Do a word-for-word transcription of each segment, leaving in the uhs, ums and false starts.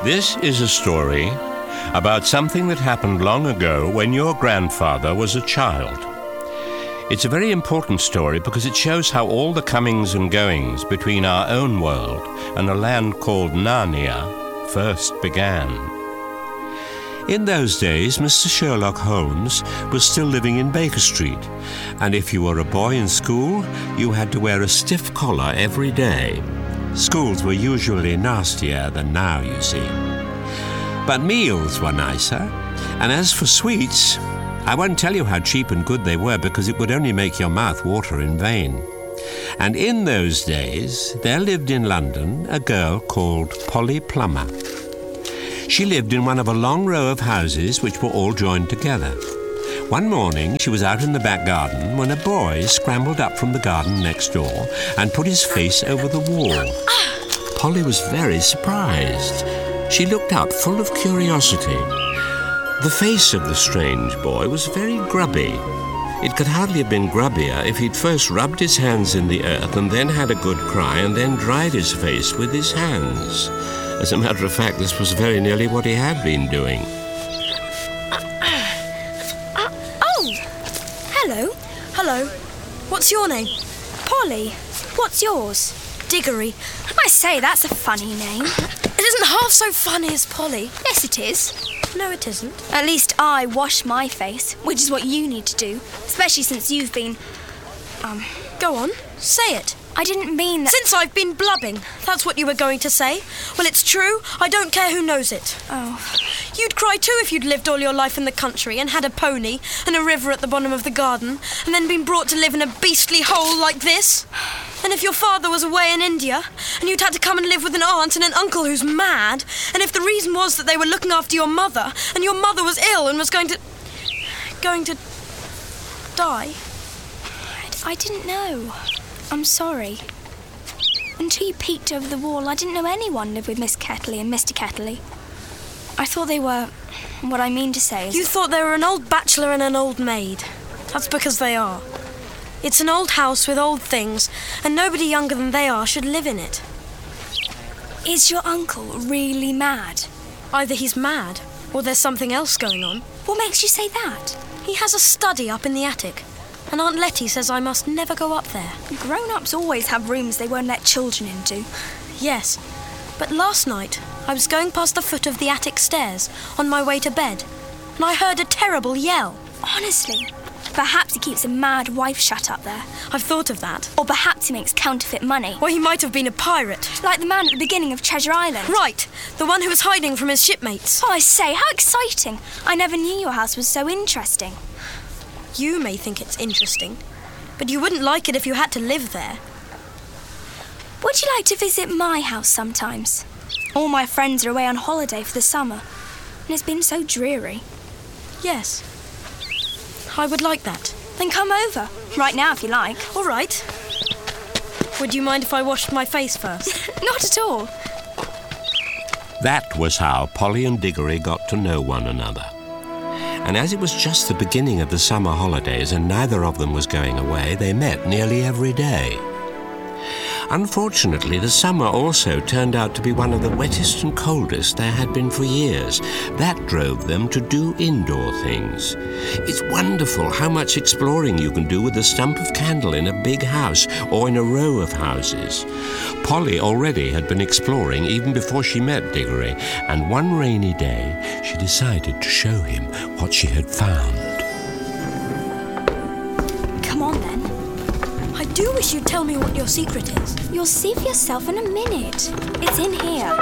This is a story about something that happened long ago when your grandfather was a child. It's a very important story because it shows how all the comings and goings between our own world and a land called Narnia first began. In those days, Mister Sherlock Holmes was still living in Baker Street, and if you were a boy in school, you had to wear a stiff collar every day. Schools were usually nastier than now, you see. But meals were nicer, and as for sweets, I won't tell you how cheap and good they were because it would only make your mouth water in vain. And in those days, there lived in London a girl called Polly Plummer. She lived in one of a long row of houses which were all joined together. One morning, she was out in the back garden when a boy scrambled up from the garden next door and put his face over the wall. Polly was very surprised. She looked up full of curiosity. The face of the strange boy was very grubby. It could hardly have been grubbier if he'd first rubbed his hands in the earth and then had a good cry and then dried his face with his hands. As a matter of fact, this was very nearly what he had been doing. Hello. Hello. What's your name? Polly. What's yours? Diggory. I say, that's a funny name. It isn't half so funny as Polly. Yes, it is. No, it isn't. At least I wash my face, which is what you need to do, especially since you've been... Um... Go on, say it. I didn't mean that... Since I've been blubbing. That's what you were going to say. Well, it's true. I don't care who knows it. Oh. You'd cry too if you'd lived all your life in the country and had a pony and a river at the bottom of the garden and then been brought to live in a beastly hole like this. And if your father was away in India and you'd had to come and live with an aunt and an uncle who's mad, and if the reason was that they were looking after your mother and your mother was ill and was going to... going to... die. I didn't know. I'm sorry. Until you peeked over the wall, I didn't know anyone lived with Miss Kettley and Mister Kettley. I thought they were... What I mean to say is... You thought they were an old bachelor and an old maid. That's because they are. It's an old house with old things, and nobody younger than they are should live in it. Is your uncle really mad? Either he's mad, or there's something else going on. What makes you say that? He has a study up in the attic, and Aunt Letty says I must never go up there. Grown-ups always have rooms they won't let children into. Yes, but last night I was going past the foot of the attic stairs on my way to bed, and I heard a terrible yell. Honestly, perhaps he keeps a mad wife shut up there. I've thought of that. Or perhaps he makes counterfeit money. Or he might have been a pirate. Like the man at the beginning of Treasure Island. Right, the one who was hiding from his shipmates. Oh, I say, how exciting. I never knew your house was so interesting. You may think it's interesting, but you wouldn't like it if you had to live there. Would you like to visit my house sometimes? All my friends are away on holiday for the summer, and it's been so dreary. Yes, I would like that. Then come over, right now if you like. All right. Would you mind if I washed my face first? Not at all. That was how Polly and Diggory got to know one another. And as it was just the beginning of the summer holidays and neither of them was going away, they met nearly every day. Unfortunately, the summer also turned out to be one of the wettest and coldest there had been for years. That drove them to do indoor things. It's wonderful how much exploring you can do with a stump of candle in a big house or in a row of houses. Polly already had been exploring even before she met Diggory, and one rainy day she decided to show him what she had found. Come on then. I do wish you'd tell me what your secret is. You'll see for yourself in a minute. It's in here.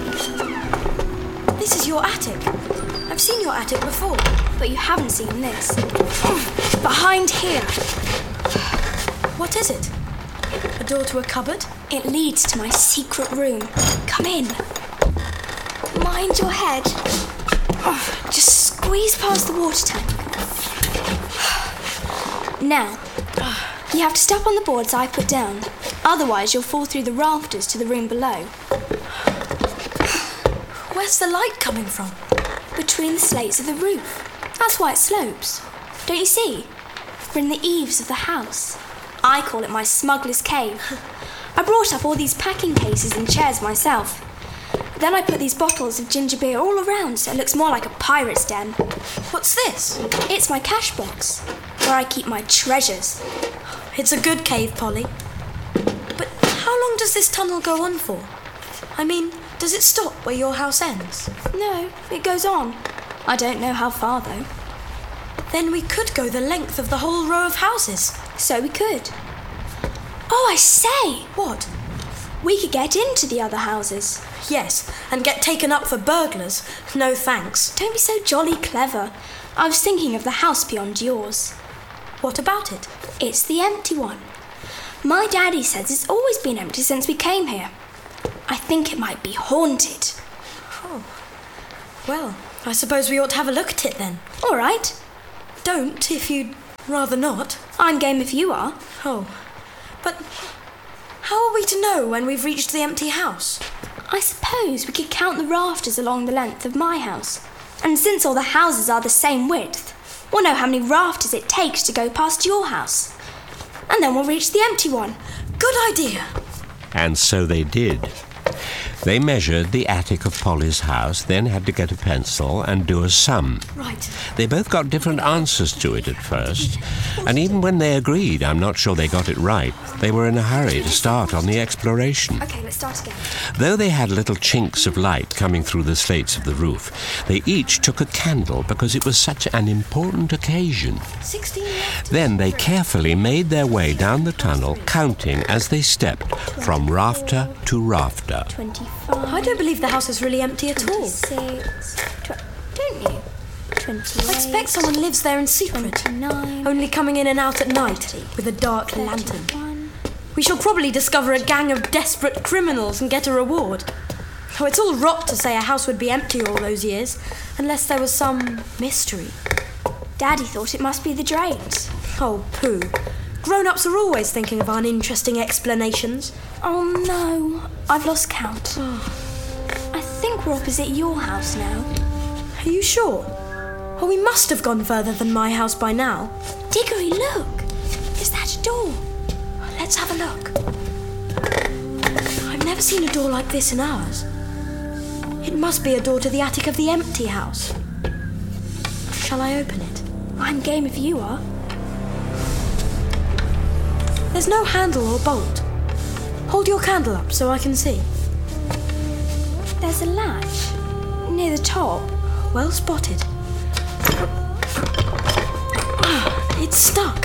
This is your attic. I've seen your attic before. But you haven't seen this. Behind here. What is it? A door to a cupboard? It leads to my secret room. Come in. Mind your head. Just squeeze past the water tank. Now, you have to step on the boards I put down. Otherwise, you'll fall through the rafters to the room below. Where's the light coming from? Between the slates of the roof. That's why it slopes. Don't you see? We're in the eaves of the house. I call it my smuggler's cave. I brought up all these packing cases and chairs myself. Then I put these bottles of ginger beer all around so it looks more like a pirate's den. What's this? It's my cash box, where I keep my treasures. It's a good cave, Polly. But how long does this tunnel go on for? I mean, does it stop where your house ends? No, it goes on. I don't know how far, though. Then we could go the length of the whole row of houses. So we could. Oh, I say! What? We could get into the other houses. Yes, and get taken up for burglars. No thanks. Don't be so jolly clever. I was thinking of the house beyond yours. What about it? It's the empty one. My daddy says it's always been empty since we came here. I think it might be haunted. Oh. Well, I suppose we ought to have a look at it then. All right. Don't, if you'd rather not. I'm game if you are. Oh. But how are we to know when we've reached the empty house? I suppose we could count the rafters along the length of my house. And since all the houses are the same width, we'll know how many rafters it takes to go past your house. And then we'll reach the empty one. Good idea. And so they did. They measured the attic of Polly's house, then had to get a pencil and do a sum. Right. They both got different answers to it at first, and even when they agreed, I'm not sure they got it right, they were in a hurry to start on the exploration. Okay, let's start again. Though they had little chinks of light coming through the slates of the roof, they each took a candle because it was such an important occasion. Sixteen left. Then they carefully made their way down the tunnel, counting as they stepped from rafter to rafter. twenty-five. I don't believe the house is really empty at all. twenty-six. Tw- don't you? twenty-eight. I expect someone lives there in secret, twenty-nine. only coming in and out at night with a dark lantern. thirty-one. We shall probably discover a gang of desperate criminals and get a reward. Oh, it's all rot to say a house would be empty all those years, unless there was some mystery. Daddy thought it must be the drains. Oh, pooh. Grown-ups are always thinking of uninteresting explanations. Oh no, I've lost count. I think we're opposite your house now. Are you sure? Oh, we must have gone further than my house by now. Diggory, look! Is that a door? Let's have a look. I've never seen a door like this in ours. It must be a door to the attic of the empty house. Shall I open it? I'm game if you are. There's no handle or bolt. Hold your candle up so I can see. There's a latch near the top. Well spotted. Ah, it's stuck.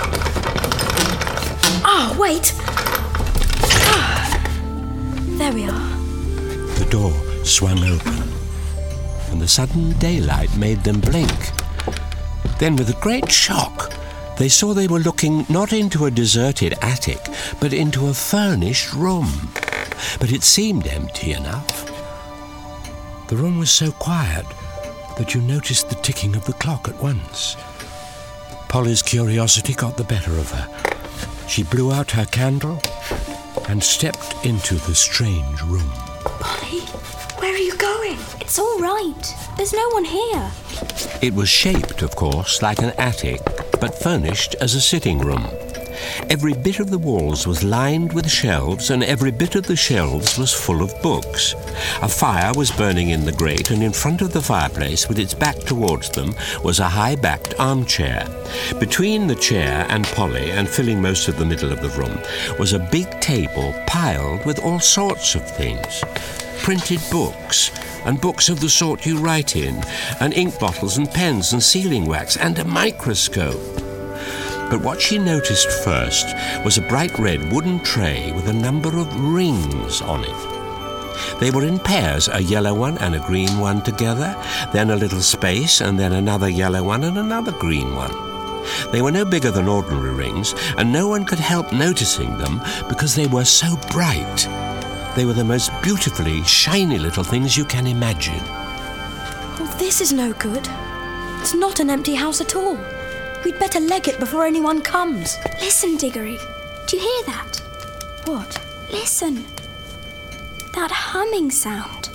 Ah, wait. Ah, there we are. The door swung open, and the sudden daylight made them blink. Then, with a great shock, they saw they were looking not into a deserted attic, but into a furnished room. But it seemed empty enough. The room was so quiet that you noticed the ticking of the clock at once. Polly's curiosity got the better of her. She blew out her candle and stepped into the strange room. Polly, where are you going? It's all right. There's no one here. It was shaped, of course, like an attic, but furnished as a sitting room. Every bit of the walls was lined with shelves, and every bit of the shelves was full of books. A fire was burning in the grate, and in front of the fireplace, with its back towards them, was a high-backed armchair. Between the chair and Polly, and filling most of the middle of the room, was a big table piled with all sorts of things. Printed books, and books of the sort you write in, and ink bottles and pens and sealing wax, and a microscope. But what she noticed first was a bright red wooden tray with a number of rings on it. They were in pairs, a yellow one and a green one together, then a little space, and then another yellow one and another green one. They were no bigger than ordinary rings, and no one could help noticing them because they were so bright. They were the most beautifully shiny little things you can imagine. Oh, this is no good. It's not an empty house at all. We'd better leg it before anyone comes. Listen, Diggory. Do you hear that? What? Listen. That humming sound.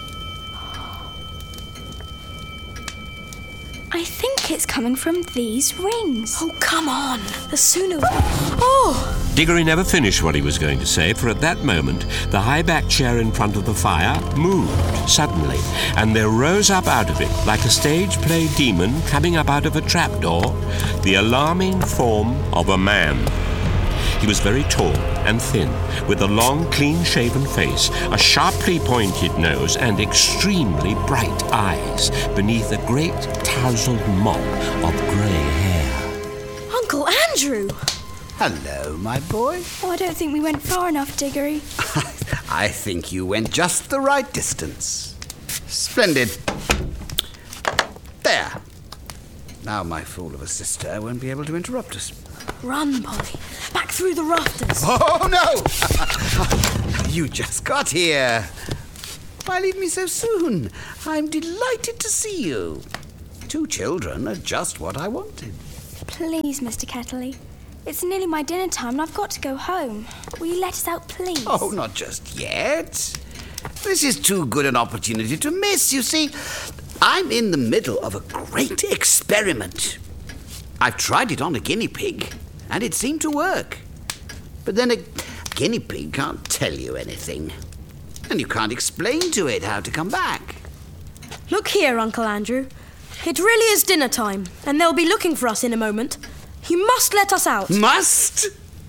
I think it's coming from these rings. Oh, come on. The sooner... Oh! Diggory never finished what he was going to say, for at that moment the high-backed chair in front of the fire moved suddenly, and there rose up out of it, like a stage play demon coming up out of a trapdoor, the alarming form of a man. He was very tall and thin, with a long, clean-shaven face, a sharply pointed nose, and extremely bright eyes beneath a great tousled mop of grey hair. Uncle Andrew! Hello, my boy. Oh, I don't think we went far enough, Diggory. I think you went just the right distance. Splendid. There. Now my fool of a sister won't be able to interrupt us. Run, Polly. Back through the rafters. Oh, no! You just got here. Why leave me so soon? I'm delighted to see you. Two children are just what I wanted. Please, Mister Kettley. It's nearly my dinner time and I've got to go home. Will you let us out, please? Oh, not just yet. This is too good an opportunity to miss. You see, I'm in the middle of a great experiment. I've tried it on a guinea pig, and it seemed to work. But then a guinea pig can't tell you anything. And you can't explain to it how to come back. Look here, Uncle Andrew. It really is dinner time, and they'll be looking for us in a moment. You must let us out. Must?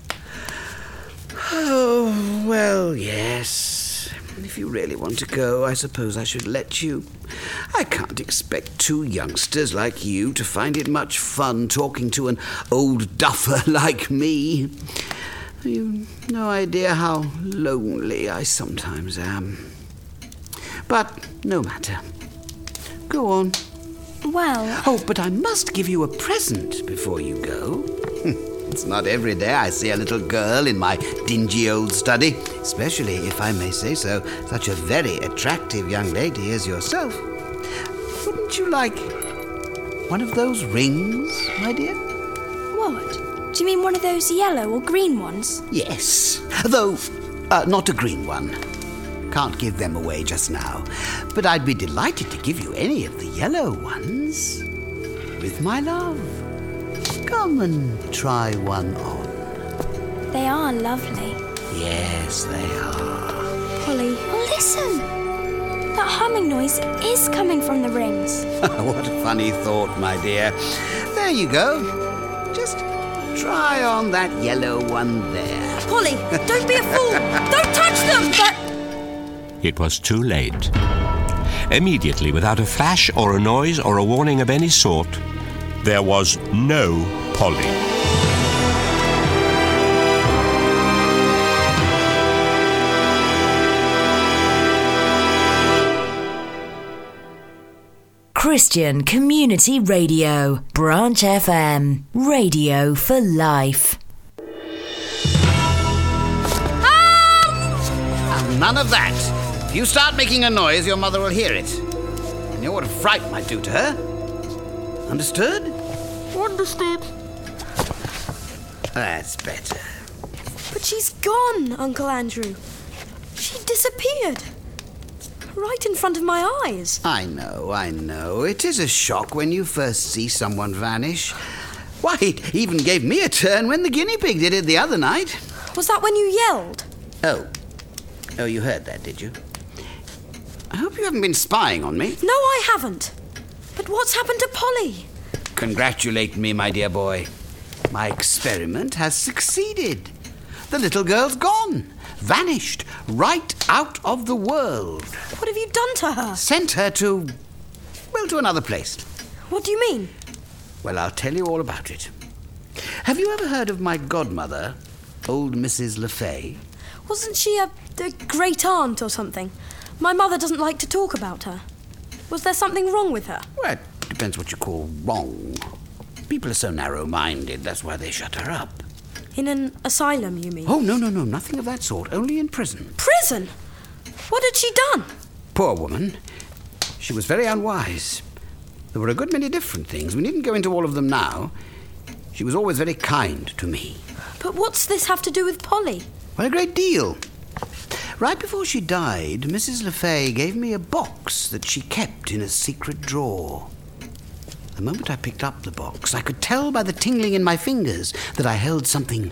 Oh, well, yes. If you really want to go, I suppose I should let you. I can't expect two youngsters like you to find it much fun talking to an old duffer like me. You've no idea how lonely I sometimes am. But no matter. Go on. Well... Oh, but I must give you a present before you go. It's not every day I see a little girl in my dingy old study, especially, if I may say so, such a very attractive young lady as yourself. Wouldn't you like one of those rings, my dear? What? Do you mean one of those yellow or green ones? Yes, though uh, not a green one. Can't give them away just now, but I'd be delighted to give you any of the yellow ones. With my love. Come and try one on. They are lovely. Yes, they are. Polly, listen! That humming noise is coming from the rings. What a funny thought, my dear. There you go. Just try on that yellow one there. Polly, don't be a fool! Don't touch them! But... It was too late. Immediately, without a flash or a noise or a warning of any sort, there was no Polly. Christian Community Radio, Branch F M, radio for life. And none of that. If you start making a noise, your mother will hear it. You know what a fright might do to her? Understood? Understood. That's better. But she's gone, Uncle Andrew. She disappeared. Right in front of my eyes. I know, I know. It is a shock when you first see someone vanish. Why, it even gave me a turn when the guinea pig did it the other night. Was that when you yelled? Oh. Oh, you heard that, did you? I hope you haven't been spying on me. No, I haven't. But what's happened to Polly? Congratulate me, my dear boy. My experiment has succeeded. The little girl's gone. Vanished. Right out of the world. What have you done to her? Sent her to... well, to another place. What do you mean? Well, I'll tell you all about it. Have you ever heard of my godmother, old Missus Le Fay? Wasn't she a, a great aunt or something? My mother doesn't like to talk about her. Was there something wrong with her? Well, it depends what you call wrong. People are so narrow-minded, that's why they shut her up. In an asylum, you mean? Oh, no, no, no, nothing of that sort. Only in prison. Prison? What had she done? Poor woman. She was very unwise. There were a good many different things. We needn't go into all of them now. She was always very kind to me. But what's this have to do with Polly? Well, a great deal. Right before she died, Missus Le Fay gave me a box that she kept in a secret drawer. The moment I picked up the box, I could tell by the tingling in my fingers that I held something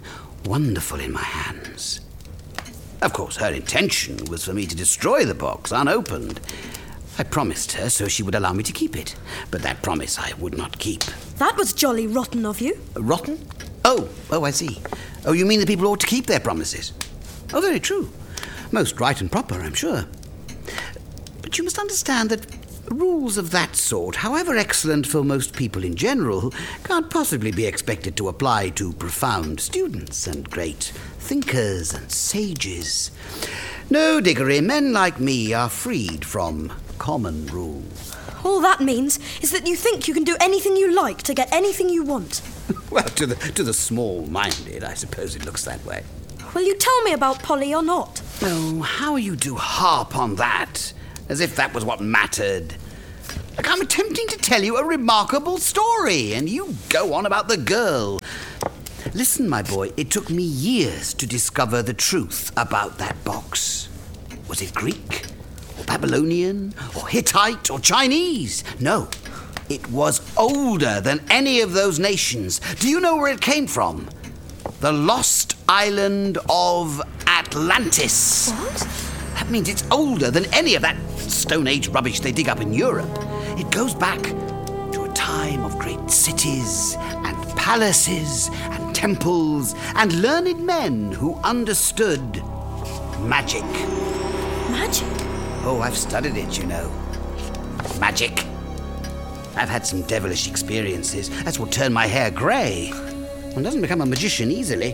wonderful in my hands. Of course, her intention was for me to destroy the box unopened. I promised her so she would allow me to keep it, but that promise I would not keep. That was jolly rotten of you. Rotten? Oh, oh, I see. Oh, you mean that people ought to keep their promises? Oh, very true. Most right and proper, I'm sure. But you must understand that rules of that sort, however excellent for most people in general, can't possibly be expected to apply to profound students and great thinkers and sages. No, Diggory, men like me are freed from common rules. All that means is that you think you can do anything you like to get anything you want. Well, to the, to the small-minded, I suppose it looks that way. Will you tell me about Polly or not? Oh, how you do harp on that, as if that was what mattered. Look, I'm attempting to tell you a remarkable story, and you go on about the girl. Listen, my boy, it took me years to discover the truth about that box. Was it Greek, or Babylonian, or Hittite, or Chinese? No, it was older than any of those nations. Do you know where it came from? The lost island of Atlantis. What? That means it's older than any of that Stone Age rubbish they dig up in Europe. It goes back to a time of great cities and palaces and temples and learned men who understood magic. Magic? Oh, I've studied it, you know. Magic. I've had some devilish experiences. That's what turned my hair grey. One doesn't become a magician easily.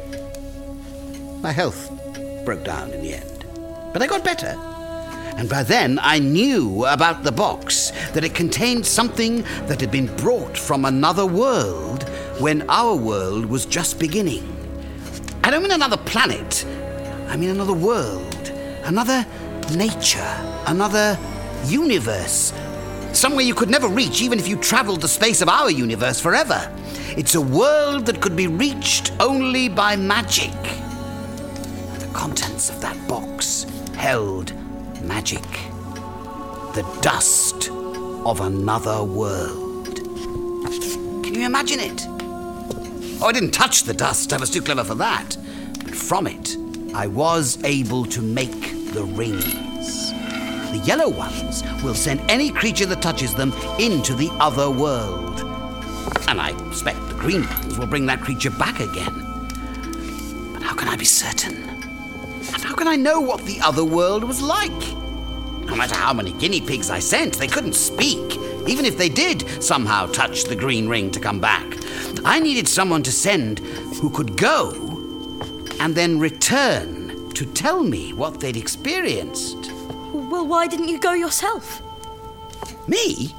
My health broke down in the end. But I got better. And by then I knew about the box, that it contained something that had been brought from another world when our world was just beginning. I don't mean another planet. I mean another world, another nature, another universe. Somewhere you could never reach even if you traveled the space of our universe forever. It's a world that could be reached only by magic. And the contents of that box held magic. The dust of another world. Can you imagine it? Oh, I didn't touch the dust. I was too clever for that. But from it, I was able to make the rings. The yellow ones will send any creature that touches them into the other world. And I expect the green ones will bring that creature back again. But how can I be certain? And how can I know what the other world was like? No matter how many guinea pigs I sent, they couldn't speak, even if they did somehow touch the green ring to come back. I needed someone to send who could go and then return to tell me what they'd experienced. Well, why didn't you go yourself? Me?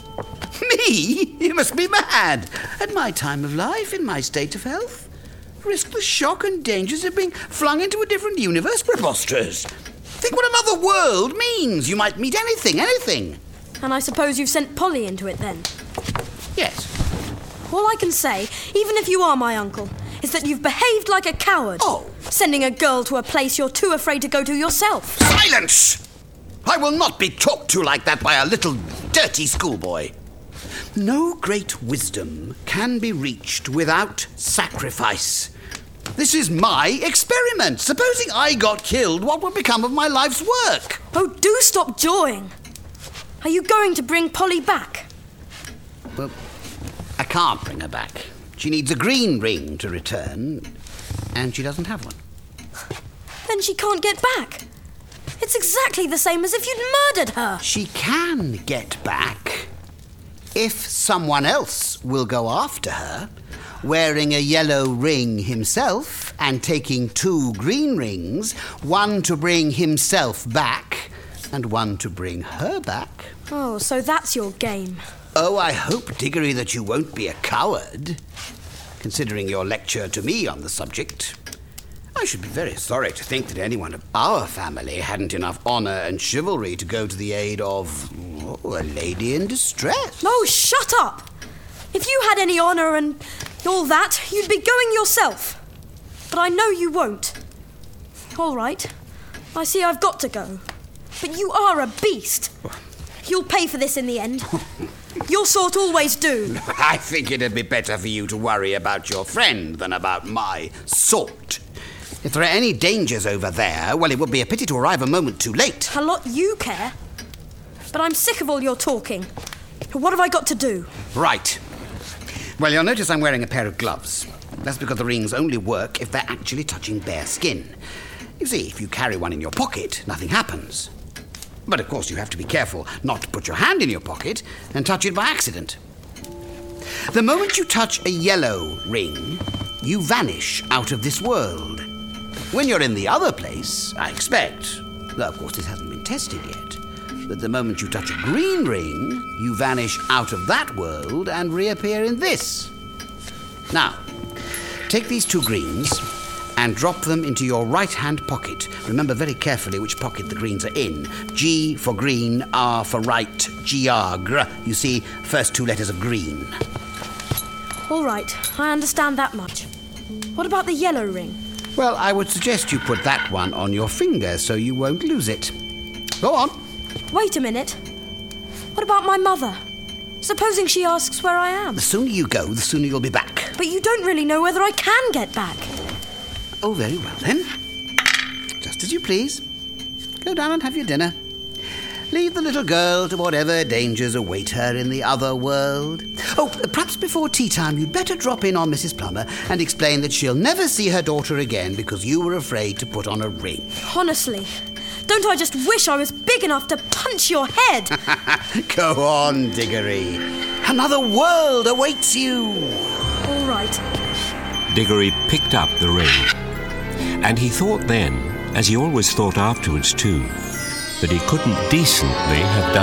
Me? You must be mad. At my time of life, in my state of health, risk the shock and dangers of being flung into a different universe? Preposterous. Think what another world means. You might meet anything, anything. And I suppose you've sent Polly into it then? Yes. All I can say, even if you are my uncle, is that you've behaved like a coward. Oh. Sending a girl to a place you're too afraid to go to yourself. Silence! I will not be talked to like that by a little dirty schoolboy. No great wisdom can be reached without sacrifice. This is my experiment. Supposing I got killed, what would become of my life's work? Oh, do stop jawing. Are you going to bring Polly back? Well, I can't bring her back. She needs a green ring to return, and she doesn't have one. Then she can't get back. It's exactly the same as if you'd murdered her. She can get back if someone else will go after her, wearing a yellow ring himself and taking two green rings, one to bring himself back and one to bring her back. Oh, so that's your game. Oh, I hope, Diggory, that you won't be a coward, considering your lecture to me on the subject. I should be very sorry to think that anyone of our family hadn't enough honour and chivalry to go to the aid of oh, a lady in distress. Oh, shut up! If you had any honour and all that, you'd be going yourself. But I know you won't. All right, I see I've got to go. But you are a beast. You'll pay for this in the end. Your sort always do. I think it'd be better for you to worry about your friend than about my sort. If there are any dangers over there, well, it would be a pity to arrive a moment too late. A lot you care. But I'm sick of all your talking. What have I got to do? Right. Well, you'll notice I'm wearing a pair of gloves. That's because the rings only work if they're actually touching bare skin. You see, if you carry one in your pocket, nothing happens. But of course you have to be careful not to put your hand in your pocket and touch it by accident. The moment you touch a yellow ring, you vanish out of this world. When you're in the other place, I expect, though of course this hasn't been tested yet, that the moment you touch a green ring, you vanish out of that world and reappear in this. Now, take these two greens and drop them into your right-hand pocket. Remember very carefully which pocket the greens are in. G for green, R for right, G R, gr. You see, first two letters of green. All right, I understand that much. What about the yellow ring? Well, I would suggest you put that one on your finger so you won't lose it. Go on. Wait a minute. What about my mother? Supposing she asks where I am? The sooner you go, the sooner you'll be back. But you don't really know whether I can get back. Oh, very well then. Just as you please. Go down and have your dinner. Leave the little girl to whatever dangers await her in the other world. Oh, perhaps before tea time you'd better drop in on Missus Plummer and explain that she'll never see her daughter again because you were afraid to put on a ring. Honestly, don't I just wish I was big enough to punch your head? Go on, Diggory. Another world awaits you. All right. Diggory picked up the ring. And he thought then, as he always thought afterwards too, that he couldn't decently have done